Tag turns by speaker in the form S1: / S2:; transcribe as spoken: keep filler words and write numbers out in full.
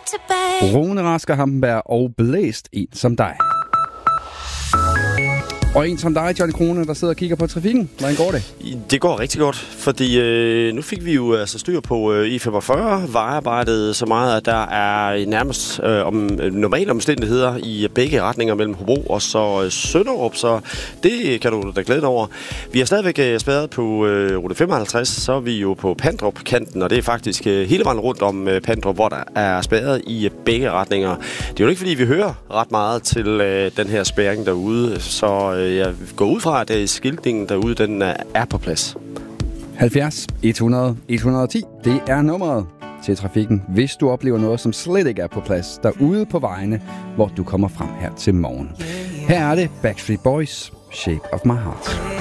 S1: Rune Rasker Hampenberg og Blæst en som dig. Og en som dig, Johnny Krone, der sidder og kigger på trafikken. Hvordan går det?
S2: Det går rigtig godt, fordi øh, nu fik vi jo altså styr på øh, E femogfyrre. Vejarbejdet så meget, at der er nærmest øh, om normale omstændigheder i begge retninger mellem Hobro og så øh, Sønderup, så det kan du da glæde dig over. Vi er stadigvæk øh, spærret på øh, rute femoghalvtreds, så er vi jo på Pandrup-kanten, og det er faktisk øh, hele vejen rundt om øh, Pandrup, hvor der er spærret i øh, begge retninger. Det er jo ikke, fordi vi hører ret meget til øh, den her spærring derude, så øh, jeg går ud fra, at øh, skiltningen derude, den er, er på plads.
S1: halvfjerds hundrede et hundrede og ti, det er nummeret til trafikken, hvis du oplever noget, som slet ikke er på plads derude på vejene, hvor du kommer frem her til morgen. Her er det Backstreet Boys, Shape of My Heart.